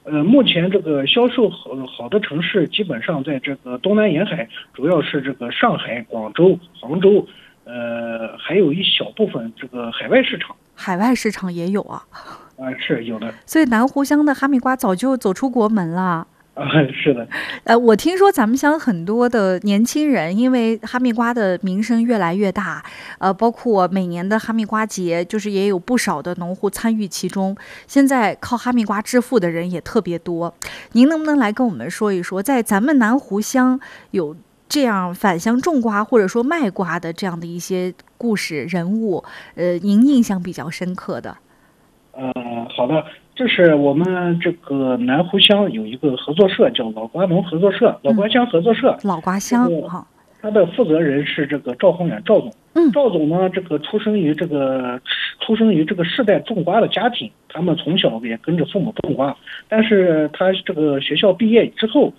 目前这个销售好的城市基本上在这个东南沿海，主要是这个上海、广州、杭州，还有一小部分这个海外市场。 海外市场也有啊？ 是有的。 所以南湖乡的哈密瓜早就走出国门了。 是的。 我听说咱们乡很多的年轻人，因为哈密瓜的名声越来越大，包括每年的哈密瓜节，就是也有不少的农户参与其中。现在靠哈密瓜致富的人也特别多。您能不能来跟我们说一说，在咱们南湖乡有这样返乡种瓜或者说卖瓜的这样的一些故事人物，您印象比较深刻的？ 好的。这是我们这个南湖乡有一个合作社，叫老瓜农合作社，老瓜乡合作社。 老瓜乡， 他的负责人是这个赵宏远赵总。赵总呢，这个出生于这个世代种瓜的家庭，他们从小也跟着父母种瓜。但是他这个学校毕业之后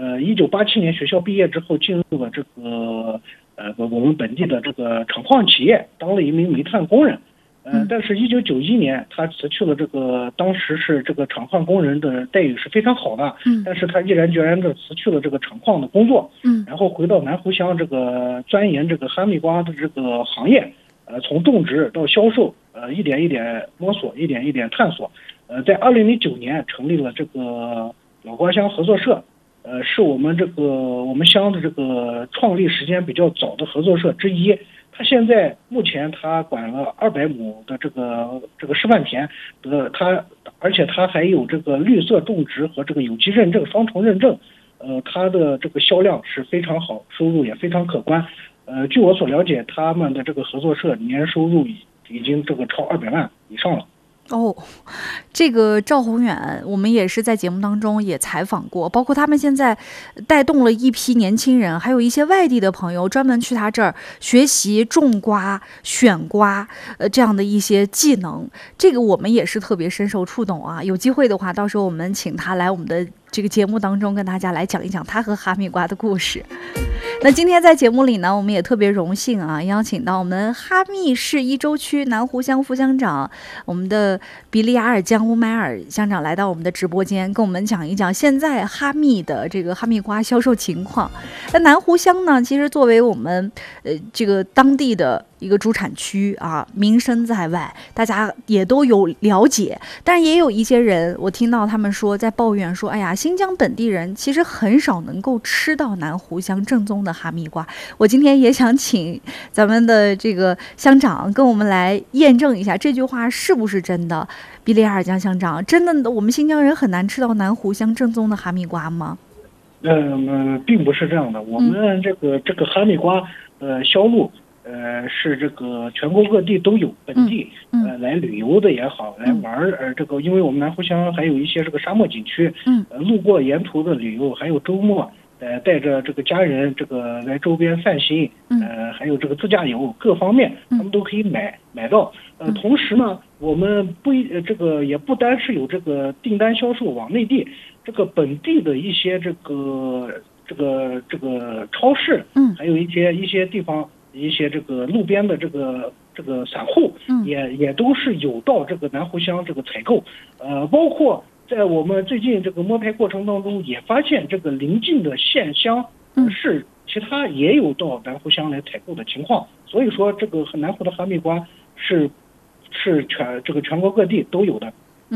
，1987年学校毕业之后，进入了这个我们本地的这个厂矿企业，当了一名煤炭工人。但是1991年他辞去了这个，当时是这个厂矿工人的待遇是非常好的，但是他毅然决然的辞去了这个厂矿的工作，然后回到南湖乡这个钻研这个哈密瓜的这个行业，从种植到销售，一点一点摸索，一点一点探索，在2009年成立了这个老瓜乡合作社，是我们乡的这个创立时间比较早的合作社之一。他现在目前他管了200亩的这个示范田，而且他还有这个绿色种植和这个有机认证双重认证，他的这个销量是非常好，收入也非常可观。据我所了解，他们的这个合作社年收入已经这个超200万以上了。 这个赵宏远我们也是在节目当中也采访过，包括他们现在带动了一批年轻人，还有一些外地的朋友专门去他这儿学习种瓜、选瓜，这样的一些技能。这个我们也是特别深受触动啊！有机会的话，到时候我们请他来我们的这个节目当中跟大家来讲一讲他和哈密瓜的故事。那今天在节目里呢，我们也特别荣幸啊，邀请到我们哈密市伊州区南湖乡副乡长，我们的比利亚尔江乌迈尔乡长来到我们的直播间，跟我们讲一讲现在哈密的这个哈密瓜销售情况。那南湖乡呢，其实作为我们这个当地的一个主产区啊，名声在外，大家也都有了解。但是也有一些人，我听到他们说在抱怨说，哎呀，新疆本地人其实很少能够吃到南湖乡正宗的哈密瓜。我今天也想请咱们的这个乡长跟我们来验证一下这句话是不是真的。比利亚尔江乡长，真的我们新疆人很难吃到南湖乡正宗的哈密瓜吗？ 并不是这样的。我们这个哈密瓜销路是这个全国各地都有，本地来旅游的也好，来玩这个，因为我们南湖乡还有一些这个沙漠景区，路过沿途的旅游，还有周末带着这个家人这个来周边散心，还有这个自驾游各方面，他们都可以买到。同时呢，我们这个也不单是有这个订单销售往内地，这个本地的一些这个超市，还有一些地方。一些这个路边的这个散户也都是有到这个南湖乡这个采购，包括在我们最近这个摸排过程当中，也发现这个邻近的县乡市其他也有到南湖乡来采购的情况。所以说，这个南湖的哈密瓜是全国各地都有的。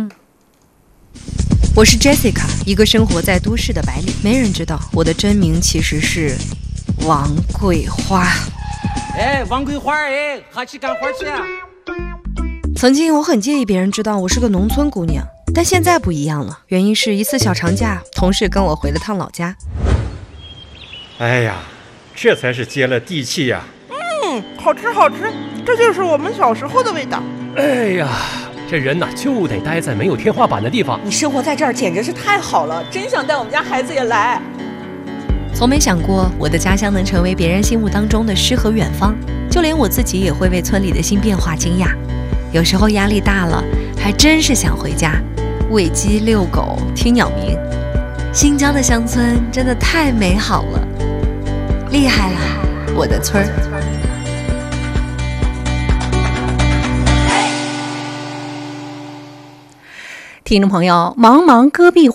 我是 Jessica， 一个生活在都市的白领，没人知道我的真名其实是王桂花。 王桂花，还去干活去啊？ 曾经我很介意别人知道我是个农村姑娘，但现在不一样了。原因是一次小长假，同事跟我回了趟老家。 哎呀，这才是接了地气呀！ 好吃好吃，这就是我们小时候的味道。 哎呀，这人呐就得待在没有天花板的地方。 你生活在这儿简直是太好了，真想带我们家孩子也来。 从没想过我的家乡能成为别人心目当中的诗和远方，就连我自己也会为村里的新变化惊讶。有时候压力大了，还真是想回家，喂鸡、遛狗、听鸟鸣。新疆的乡村真的太美好了，厉害了，我的村儿！听众朋友，茫茫戈壁